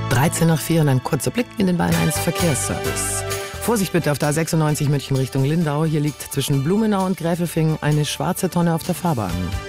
13 nach 4 und ein kurzer Blick in den Bayern 1 Verkehrsservice. Vorsicht bitte auf der A96 München Richtung Lindau. Hier liegt zwischen Blumenau und Gräfelfing eine schwarze Tonne auf der Fahrbahn.